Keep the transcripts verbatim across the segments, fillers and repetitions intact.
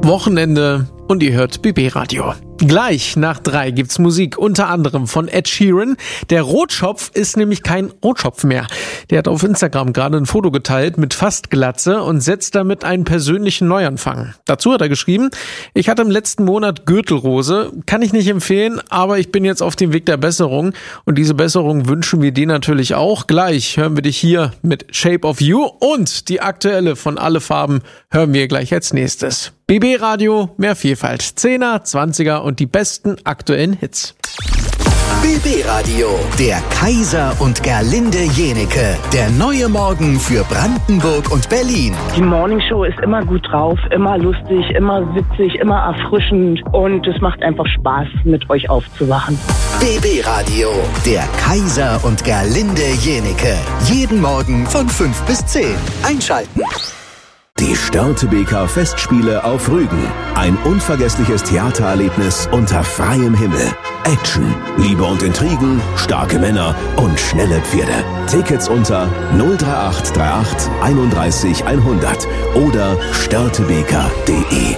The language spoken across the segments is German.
Wochenende und ihr hört B B Radio. Gleich nach drei gibt's Musik, unter anderem von Ed Sheeran. Der Rotschopf ist nämlich kein Rotschopf mehr. Der hat auf Instagram gerade ein Foto geteilt mit fast Glatze und setzt damit einen persönlichen Neuanfang. Dazu hat er geschrieben: Ich hatte im letzten Monat Gürtelrose, kann ich nicht empfehlen, aber ich bin jetzt auf dem Weg der Besserung und diese Besserung wünschen wir dir natürlich auch. Gleich hören wir dich hier mit Shape of You und die aktuelle von Alle Farben hören wir gleich als nächstes. B B Radio, mehr Vielfalt, Zehner, Zwanziger und die besten aktuellen Hits. B B Radio, der Kaiser und Gerlinde Jenike, der neue Morgen für Brandenburg und Berlin. Die Morningshow ist immer gut drauf, immer lustig, immer witzig, immer erfrischend und es macht einfach Spaß, mit euch aufzuwachen. B B Radio, der Kaiser und Gerlinde Jenike, jeden Morgen von fünf bis zehn. Einschalten. Die Störtebeker Festspiele auf Rügen. Ein unvergessliches Theatererlebnis unter freiem Himmel. Action, Liebe und Intrigen, starke Männer und schnelle Pferde. Tickets unter null drei acht drei acht einunddreißig hundert oder störtebeker punkt de.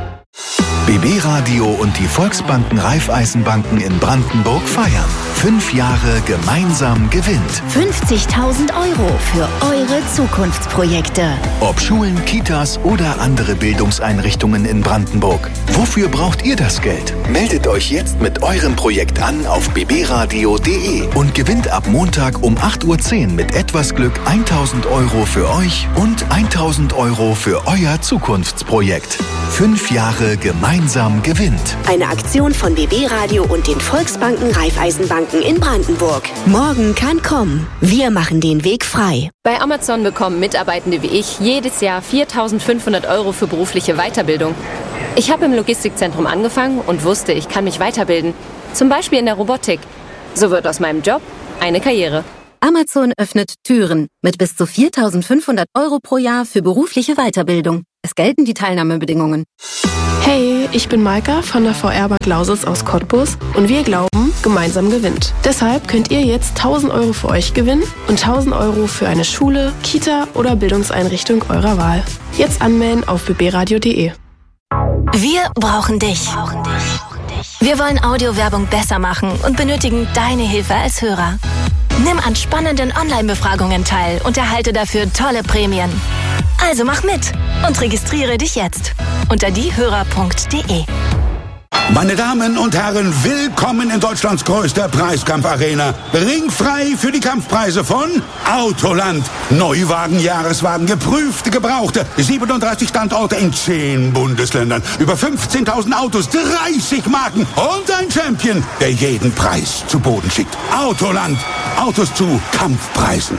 B B Radio und die Volksbanken Raiffeisenbanken in Brandenburg feiern. Fünf Jahre gemeinsam gewinnt. fünfzigtausend Euro für eure Zukunftsprojekte. Ob Schulen, Kitas oder andere Bildungseinrichtungen in Brandenburg. Wofür braucht ihr das Geld? Meldet euch jetzt mit eurem Projekt an auf b b radio punkt de und gewinnt ab Montag um acht Uhr zehn mit etwas Glück tausend Euro für euch und tausend Euro für euer Zukunftsprojekt. Fünf Jahre gemeinsam gewinnt. Eine Aktion von B B Radio und den Volksbanken Raiffeisenbanken in Brandenburg. Morgen kann kommen. Wir machen den Weg frei. Bei Amazon bekommen Mitarbeitende wie ich jedes Jahr viertausendfünfhundert Euro für berufliche Weiterbildung. Ich habe im Logistikzentrum angefangen und wusste, ich kann mich weiterbilden. Zum Beispiel in der Robotik. So wird aus meinem Job eine Karriere. Amazon öffnet Türen mit bis zu viertausendfünfhundert Euro pro Jahr für berufliche Weiterbildung. Es gelten die Teilnahmebedingungen. Hey, ich bin Maika von der V R-Bank Lausitz aus Cottbus und wir glauben, gemeinsam gewinnt. Deshalb könnt ihr jetzt tausend Euro für euch gewinnen und tausend Euro für eine Schule, Kita oder Bildungseinrichtung eurer Wahl. Jetzt anmelden auf b b radio punkt de. Wir brauchen dich. Wir wollen Audiowerbung besser machen und benötigen deine Hilfe als Hörer. Nimm an spannenden Online-Befragungen teil und erhalte dafür tolle Prämien. Also mach mit und registriere dich jetzt unter diehörer punkt de. Meine Damen und Herren, willkommen in Deutschlands größter Preiskampfarena. Ringfrei für die Kampfpreise von Autoland. Neuwagen, Jahreswagen, geprüfte, gebrauchte. siebenunddreißig Standorte in zehn Bundesländern. Über fünfzehntausend Autos, dreißig Marken und ein Champion, der jeden Preis zu Boden schickt. Autoland. Autos zu Kampfpreisen.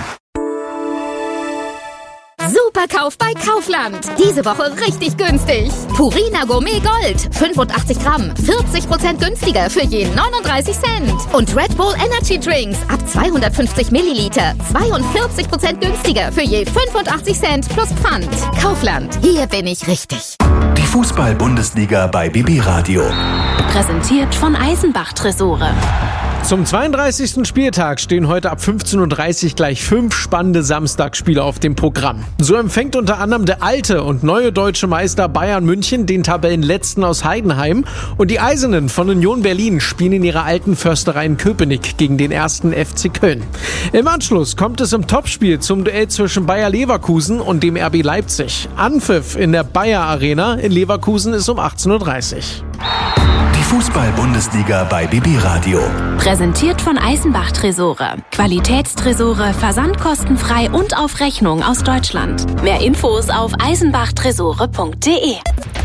Superkauf bei Kaufland. Diese Woche richtig günstig. Purina Gourmet Gold. fünfundachtzig Gramm. vierzig Prozent günstiger für je neununddreißig Cent. Und Red Bull Energy Drinks ab zweihundertfünfzig Milliliter. zweiundvierzig Prozent günstiger für je fünfundachtzig Cent plus Pfand. Kaufland. Hier bin ich richtig. Die Fußball-Bundesliga bei B B Radio. Präsentiert von Eisenbach Tresore. Zum zweiunddreißigsten Spieltag stehen heute ab fünfzehn Uhr dreißig gleich fünf spannende Samstagsspiele auf dem Programm. So empfängt unter anderem der alte und neue deutsche Meister Bayern München den Tabellenletzten aus Heidenheim und die Eisernen von Union Berlin spielen in ihrer alten Försterei in Köpenick gegen den ersten F C Köln. Im Anschluss kommt es im Topspiel zum Duell zwischen Bayer Leverkusen und dem R B Leipzig. Anpfiff in der Bayer Arena in Leverkusen ist um achtzehn Uhr dreißig. Fußball-Bundesliga bei B B Radio. Präsentiert von Eisenbach Tresore. Qualitätstresore, versandkostenfrei und auf Rechnung aus Deutschland. Mehr Infos auf eisenbachtresore punkt de.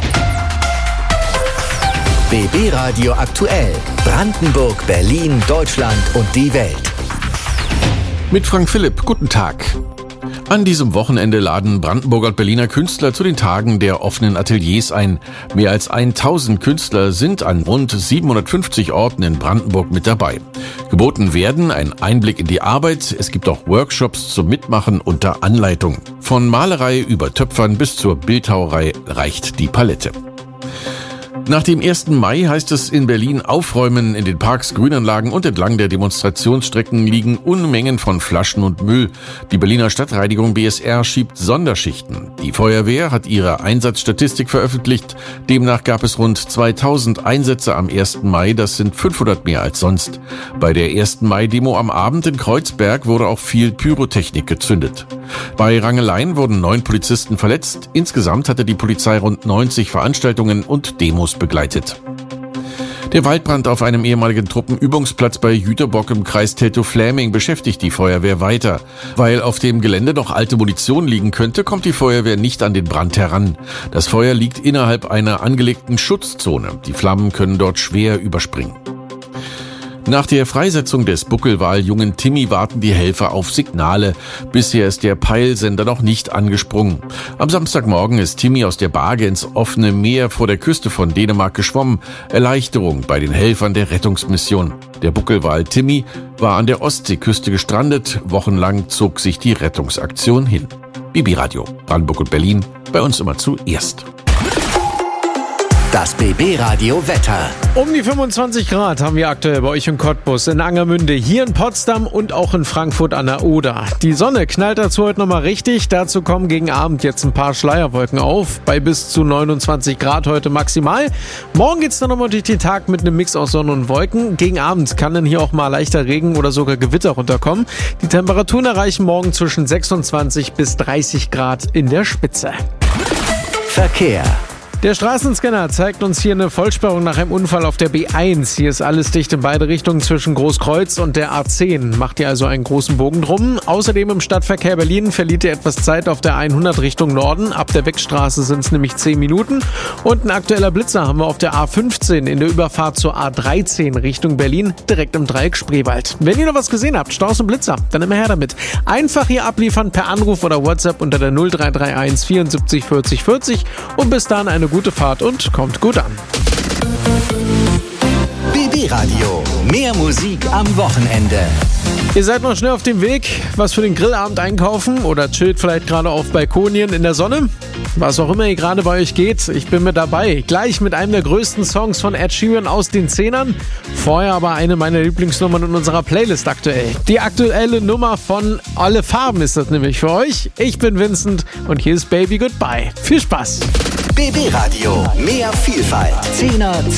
B B Radio aktuell. Brandenburg, Berlin, Deutschland und die Welt. Mit Frank Philipp, guten Tag. An diesem Wochenende laden Brandenburger und Berliner Künstler zu den Tagen der offenen Ateliers ein. Mehr als tausend Künstler sind an rund siebenhundertfünfzig Orten in Brandenburg mit dabei. Geboten werden ein Einblick in die Arbeit, es gibt auch Workshops zum Mitmachen unter Anleitung. Von Malerei über Töpfern bis zur Bildhauerei reicht die Palette. Nach dem ersten Mai heißt es in Berlin aufräumen. In den Parks, Grünanlagen und entlang der Demonstrationsstrecken liegen Unmengen von Flaschen und Müll. Die Berliner Stadtreinigung B S R schiebt Sonderschichten. Die Feuerwehr hat ihre Einsatzstatistik veröffentlicht. Demnach gab es rund zweitausend Einsätze am ersten Mai. Das sind fünfhundert mehr als sonst. Bei der ersten Mai-Demo am Abend in Kreuzberg wurde auch viel Pyrotechnik gezündet. Bei Rangeleien wurden neun Polizisten verletzt. Insgesamt hatte die Polizei rund neunzig Veranstaltungen und Demos begleitet. Der Waldbrand auf einem ehemaligen Truppenübungsplatz bei Jüterbock im Kreis Teltow-Fläming beschäftigt die Feuerwehr weiter. Weil auf dem Gelände noch alte Munition liegen könnte, kommt die Feuerwehr nicht an den Brand heran. Das Feuer liegt innerhalb einer angelegten Schutzzone. Die Flammen können dort schwer überspringen. Nach der Freisetzung des Buckelwal-Jungen Timmy warten die Helfer auf Signale. Bisher ist der Peilsender noch nicht angesprungen. Am Samstagmorgen ist Timmy aus der Barge ins offene Meer vor der Küste von Dänemark geschwommen. Erleichterung bei den Helfern der Rettungsmission. Der Buckelwal Timmy war an der Ostseeküste gestrandet. Wochenlang zog sich die Rettungsaktion hin. B B Radio, Brandenburg und Berlin, bei uns immer zuerst. Das B B Radio Wetter. Um die fünfundzwanzig Grad haben wir aktuell bei euch in Cottbus, in Angermünde, hier in Potsdam und auch in Frankfurt an der Oder. Die Sonne knallt dazu heute nochmal richtig. Dazu kommen gegen Abend jetzt ein paar Schleierwolken auf, bei bis zu neunundzwanzig Grad heute maximal. Morgen geht's dann nochmal durch den Tag mit einem Mix aus Sonne und Wolken. Gegen Abend kann dann hier auch mal leichter Regen oder sogar Gewitter runterkommen. Die Temperaturen erreichen morgen zwischen sechsundzwanzig bis dreißig Grad in der Spitze. Verkehr. Der Straßenscanner zeigt uns hier eine Vollsperrung nach einem Unfall auf der B eins. Hier ist alles dicht in beide Richtungen zwischen Großkreuz und der A zehn. Macht ihr also einen großen Bogen drum. Außerdem im Stadtverkehr Berlin verliert ihr etwas Zeit auf der hundert Richtung Norden. Ab der Weckstraße sind es nämlich zehn Minuten. Und ein aktueller Blitzer haben wir auf der A fünfzehn in der Überfahrt zur A dreizehn Richtung Berlin, direkt im Dreieck Spreewald. Wenn ihr noch was gesehen habt, Staus und Blitzer, dann immer her damit. Einfach hier abliefern per Anruf oder WhatsApp unter der null drei drei eins vierundsiebzig vierzig vierzig und bis dann eine gute Fahrt und kommt gut an. B B Radio. Mehr Musik am Wochenende. Ihr seid noch schnell auf dem Weg, was für den Grillabend einkaufen oder chillt vielleicht gerade auf Balkonien in der Sonne. Was auch immer ihr gerade bei euch geht, ich bin mit dabei. Gleich mit einem der größten Songs von Ed Sheeran aus den Zehnern. Vorher aber eine meiner Lieblingsnummern in unserer Playlist aktuell. Die aktuelle Nummer von Alle Farben ist das nämlich für euch. Ich bin Vincent und hier ist Baby Goodbye. Viel Spaß! B B Radio. Mehr Vielfalt. Zehner